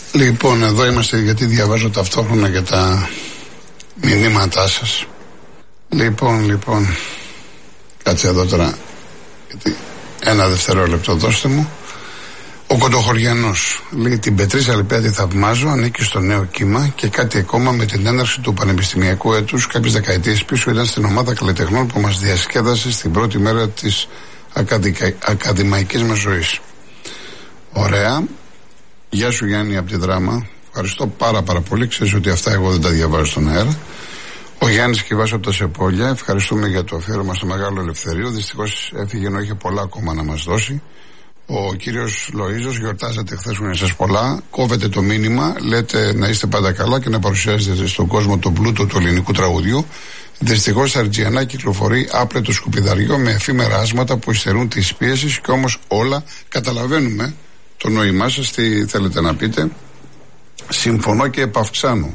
Λοιπόν, εδώ είμαστε γιατί διαβάζω ταυτόχρονα και τα μηνύματά σας. Λοιπόν, κάτσε εδώ τώρα, γιατί ένα δευτερόλεπτο δώστε μου. Ο Κοντοχωριανός λέει: την Πετρίζα Λιπέα τη θαυμάζω, ανήκει στο νέο κύμα και κάτι ακόμα με την έναρξη του πανεπιστημιακού έτους. Κάποιες δεκαετίες πίσω ήταν στην ομάδα καλλιτεχνών που μας διασκέδασε στην πρώτη μέρα της ακαδημαϊκής μας ζωής. Ωραία. Γεια σου Γιάννη από τη Δράμα. Ευχαριστώ πάρα πολύ. Ξέρεις ότι αυτά εγώ δεν τα διαβάζω στον αέρα. Ο Γιάννης Κιβάς από τα Σεπόλια. Ευχαριστούμε για το αφιέρωμα στο Μεγάλο Ελευθερίο. Δυστυχώς έφυγε ενώ είχε πολλά ακόμα να μας δώσει. Ο κύριος Λοΐζος, γιορτάζατε χθες που είναι σας πολλά. Κόβετε το μήνυμα, λέτε να είστε πάντα καλά και να παρουσιάζετε στον κόσμο τον πλούτο του ελληνικού τραγουδιού. Δυστυχώς στα Ριτζιανά κυκλοφορεί άπλετο σκουπιδαριό με εφήμερα άσματα που υστερούν της πίεσης και όμως όλα καταλαβαίνουμε το νόημά σας, τι θέλετε να πείτε. Συμφωνώ και επαυξάνω.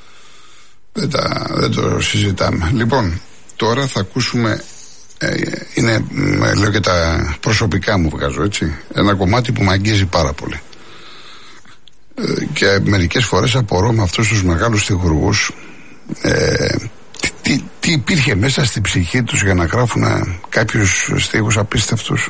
Δεν το συζητάμε. Λοιπόν, τώρα θα ακούσουμε, λέω και τα προσωπικά μου βγάζω, έτσι, ένα κομμάτι που με αγγίζει πάρα πολύ. Και μερικές φορές απορώ με αυτούς τους μεγάλους στιχουργούς τι υπήρχε μέσα στη ψυχή τους για να γράφουν κάποιους στίχους απίστευτους.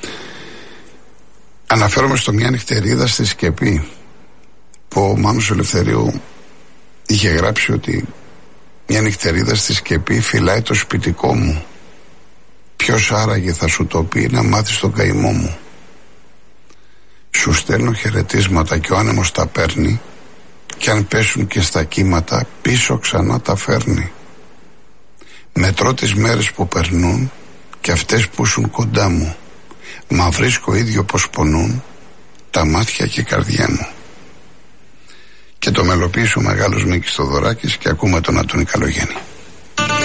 Αναφέρομαι στο Μια νυχτερίδα στη Σκεπή, που ο Μάνος Ελευθερίου είχε γράψει ότι μια νυχτερίδα στη Σκεπή φυλάει το σπιτικό μου. Ποιος άραγε θα σου το πει να μάθεις τον καημό μου. Σου στέλνω χαιρετίσματα και ο άνεμος τα παίρνει, κι αν πέσουν και στα κύματα πίσω ξανά τα φέρνει. Μετρώ τις μέρες που περνούν και αυτές που ήσουν κοντά μου, μα βρίσκω ίδιο πως πονούν τα μάτια και η καρδιά μου. Και το μελοποίησε ο μεγάλος Μίκης Θοδωράκης και ακούμε τον Αντώνη Καλογέννη.